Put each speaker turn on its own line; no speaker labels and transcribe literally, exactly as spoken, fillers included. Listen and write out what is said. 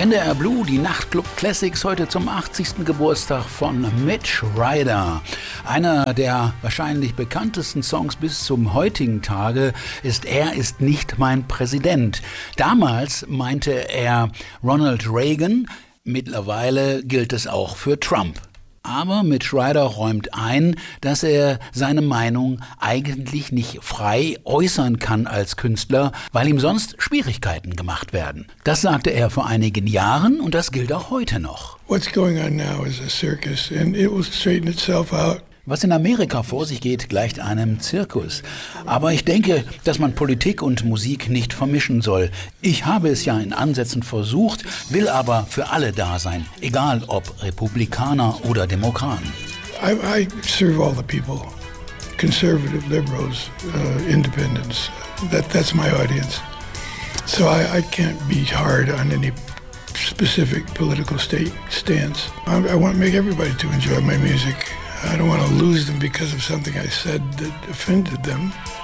N D R Blue, die Nachtclub Classics, heute zum achtzigsten Geburtstag von Mitch Ryder. Einer der wahrscheinlich bekanntesten Songs bis zum heutigen Tage ist Er ist nicht mein Präsident. Damals meinte er Ronald Reagan, mittlerweile gilt es auch für Trump. Aber Mitch Ryder räumt ein, dass er seine Meinung eigentlich nicht frei äußern kann als Künstler, weil ihm sonst Schwierigkeiten gemacht werden. Das sagte er vor einigen Jahren und das gilt auch heute noch.
What's going on now is a circus and it will straighten itself out.
Was in Amerika vor sich geht, gleicht einem Zirkus. Aber ich denke, dass man Politik und Musik nicht vermischen soll. Ich habe es ja in Ansätzen versucht, will aber für alle da sein, egal ob Republikaner oder Demokraten.
I, I serve all the people, conservative, liberals, uh, independents. That, that's my audience. So I, I can't be hard on any specific political state stance. I, I want to make everybody to enjoy my music. I don't want to lose them because of something I said that offended them.